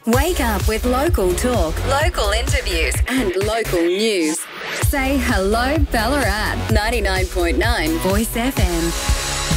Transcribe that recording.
Wake up with local talk, local interviews, and local news. Say hello, Ballarat. 99.9 Voice FM.